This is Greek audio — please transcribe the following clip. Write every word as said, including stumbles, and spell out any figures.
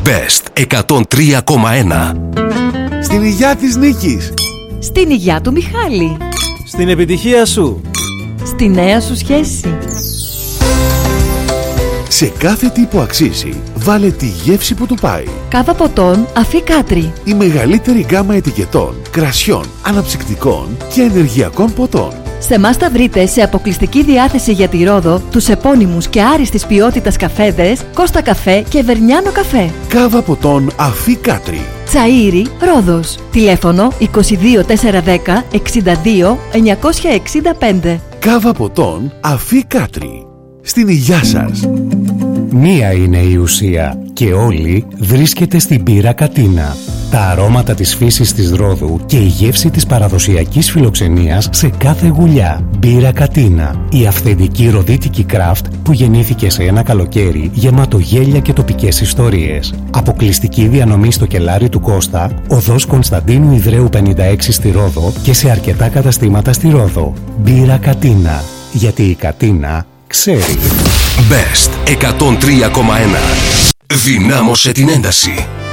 Best εκατόν τρία κόμμα ένα. Στην υγειά της Νίκης. Στην υγειά του Μιχάλη. Στην επιτυχία σου. Στη νέα σου σχέση. Σε κάθε τι που αξίζει, βάλε τη γεύση που του πάει. Κάβα ποτών Αφή Κάτρι. Η μεγαλύτερη γκάμα ετικετών, κρασιών, αναψυκτικών και ενεργειακών ποτών. Σε εμάς θα βρείτε σε αποκλειστική διάθεση για τη Ρόδο τους επώνυμους και άριστης ποιότητας καφέδες Κώστα Καφέ και Βερνιάνο Καφέ. Κάβα ποτών Αφή Κάτρι. Τσαΐρι, Ρόδος. Τηλέφωνο είκοσι δύο τετρακόσια δέκα εξήντα δύο εννιακόσια εξήντα πέντε. Κάβα ποτών Αφή Κάτρι. Στην υγειά σας. Μία είναι η ουσία και όλη βρίσκεται στην μπύρα Κατίνα. Τα αρώματα της φύσης της Ρόδου και η γεύση της παραδοσιακής φιλοξενίας σε κάθε γουλιά. Μπύρα Κατίνα. Η αυθεντική ροδίτικη κράφτ που γεννήθηκε σε ένα καλοκαίρι γεμάτο γέλια και τοπικές ιστορίες. Αποκλειστική διανομή στο κελάρι του Κώστα, οδός Κωνσταντίνου Ιδραίου πενήντα έξι στη Ρόδο και σε αρκετά καταστήματα στη Ρόδο. Μπύρα Κατίνα. Γιατί η Κατίνα ξέρει. Best εκατόν τρία κόμμα ένα. Δυνάμωσε την ένταση.